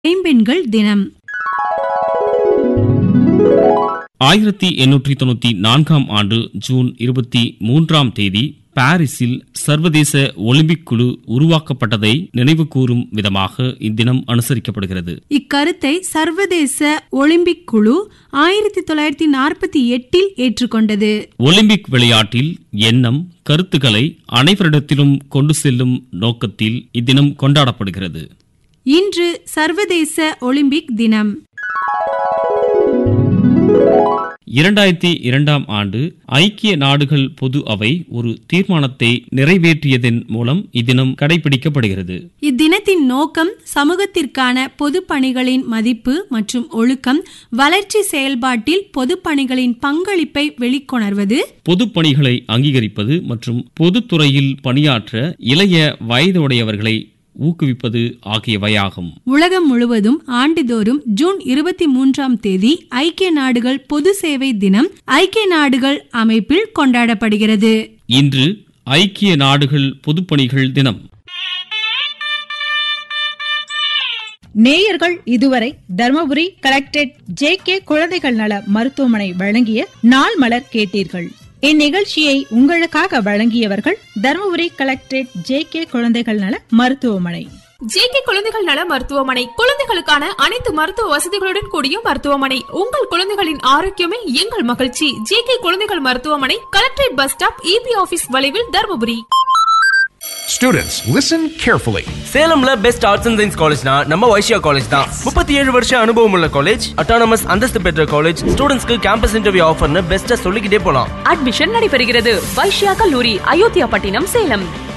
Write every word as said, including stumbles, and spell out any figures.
கைம்பெண்கள் தினம். ஆயிரத்தி எண்ணூற்றி தொண்ணூத்தி நான்காம் ஆண்டு ஜூன் இருபத்தி மூன்றாம் தேதி பாரிஸில் சர்வதேச ஒலிம்பிக் குழு உருவாக்கப்பட்டதை நினைவு கூறும் விதமாக இத்தினம் அனுசரிக்கப்படுகிறது. இக்கருத்தை சர்வதேச ஒலிம்பிக் குழு ஆயிரத்தி தொள்ளாயிரத்தி நாற்பத்தி எட்டில் ஏற்றுக்கொண்டது. ஒலிம்பிக் விளையாட்டில் எண்ணம், கருத்துக்களை அனைவரிடத்திலும் கொண்டு செல்லும் நோக்கத்தில் இத்தினம் கொண்டாடப்படுகிறது. இன்று சர்வதேச ஒலிம்பிக் தினம். இரண்டாயிரத்தி இரண்டாம் ஆண்டு ஐக்கிய நாடுகள் பொது அவை ஒரு தீர்மானத்தை நிறைவேற்றியதன் மூலம் இத்தினம் கடைபிடிக்கப்படுகிறது. இத்தினத்தின் நோக்கம் சமூகத்திற்கான பொது பணிகளின் மதிப்பு மற்றும் ஒழுக்கம், வளர்ச்சி செயல்பாட்டில் பொது பணிகளின் பங்களிப்பை வெளிக்கொணர்வது, பொது பணிகளை அங்கீகரிப்பது மற்றும் பொதுத்துறையில் பணியாற்ற இளைய வயதுடையவர்களை ஊக்குவிப்பது ஆகியவையாகும். உலகம் முழுவதும் ஆண்டுதோறும் ஜூன் இருபத்தி மூன்றாம் தேதி ஐக்கிய நாடுகள் பொது சேவை தினம் ஐக்கிய நாடுகள் அமைப்பில் கொண்டாடப்படுகிறது. இன்று ஐக்கிய நாடுகள் பொதுப்பணிகள் தினம். நேயர்கள் இதுவரை தர்மபுரி கலெக்டரேட் ஜே கே குழந்தைகள் நல மருத்துவமனை வழங்கிய நாள் மலர் கேட்டீர்கள். இந்நிகழ்ச்சியை உங்களுக்காக வழங்கியவர்கள் தர்மபுரி கலெக்டரேட் ஜே கே குழந்தைகள் நல மருத்துவமனை. ஜே கே குழந்தைகள் நல மருத்துவமனை குழந்தைகளுக்கான அனைத்து மருத்துவ வசதிகளுடன் கூடிய மருத்துவமனை. உங்கள் குழந்தைகளின் ஆரோக்கியமே எங்கள் மகிழ்ச்சி. ஜே கே குழந்தைகள் மருத்துவமனை, collectorate bus stop, EB office வளைவில், Dharmapuri. Students, listen carefully. சேலம்ல best arts and science காலேஜ்னா நம்ம வைஷ்யா காலேஜ் தான். முப்பத்தி ஏழு வருஷம் அனுபவம் உள்ள காலேஜ், அட்டானமஸ் அந்தஸ்து பெற்ற காலேஜ், ஸ்டூடெண்ட்ஸ்க்கு கேம்பஸ் இன்டர்வியூ ஆஃபர்னு பெஸ்ட்டா சொல்லிக்கிட்டே போலாம். அட்மிஷன் நடைபெறுகிறது. வைஷ்யா கல்லூரி, அயோத்தியா பட்டினம், சேலம்.